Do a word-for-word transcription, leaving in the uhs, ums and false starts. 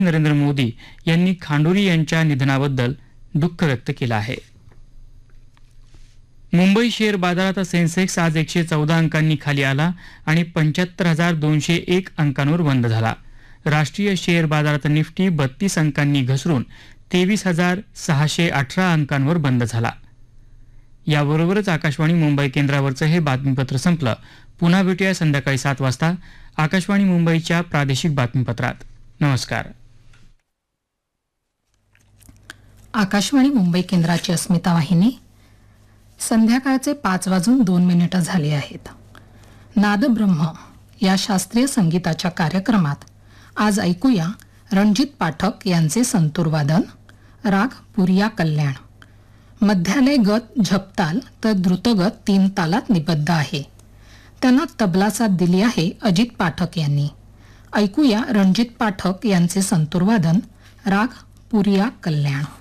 नरेंद्र मोदी यांनी खांडोरी यांच्या निधनाबद्दल दुःख व्यक्त केलं आहे. मुंबई शेअर बाजारात सेन्सेक्स आज एकशे चौदा अंकांनी खाली आला आणि पंच्याहत्तर हजार दोनशे एक अंकांवर बंद झाला. राष्ट्रीय शेअर बाजारात निफ्टी बत्तीस अंकांनी घसरून तेवीस हजार सहाशे अठरा अंकांवर बंद झाला. याबरोबरच आकाशवाणी मुंबई केंद्रावरचं हे बातमीपत्र संपलं. पुन्हा भेटूया संध्याकाळी सात वाजता आकाशवाणी मुंबईच्या प्रादेशिक बातमीपत्रात. नमस्कार. आकाशवाणी मुंबई केंद्राची अस्मिता वाहिनी. संध्याकाळचे पाच वाजून दोन मिनिटं झाली आहेत. नादब्रह्म या शास्त्रीय संगीताच्या कार्यक्रमात आज ऐकूया रणजित पाठक यांचे संतूरवादन. राग पुरिया कल्याण. मध्यालय गत झपताल तर द्रुतगत तीन तालात निबद्ध आहे. त्यांना तबला साथ दिली आहे अजित पाठक यांनी. ऐकूया रणजित पाठक यांचे संतूरवादन. राग पुरिया कल्याण.